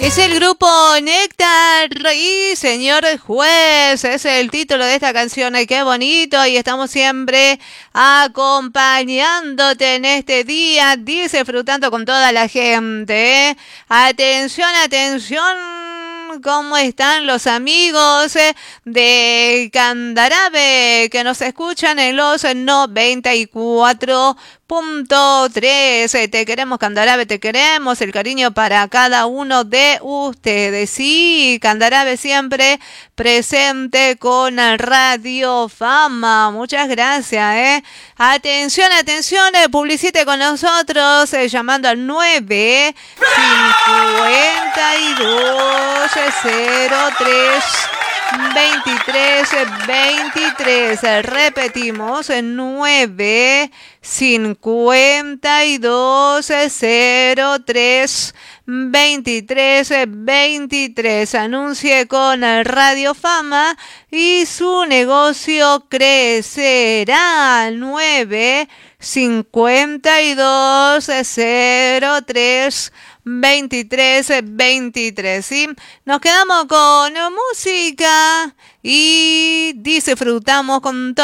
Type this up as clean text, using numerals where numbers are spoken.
Es el grupo Néctar y Señor Juez, es el título de esta canción. ¡Qué bonito! Y estamos siempre acompañándote en este día, disfrutando con toda la gente, ¿eh? Atención, atención. ¿Cómo están los amigos de Candarabe que nos escuchan en los 94.3? Te queremos, Candarabe, te queremos. El cariño para cada uno de ustedes. Sí, Candarabe siempre presente con Radio Fama. Muchas gracias. Atención, atención, publicite con nosotros llamando al 952 03 23. Repetimos, 952 03 23. Anuncie con Radio Fama y su negocio crecerá. 952 03 23. ¿Sí? Nos quedamos con música y disfrutamos con todo.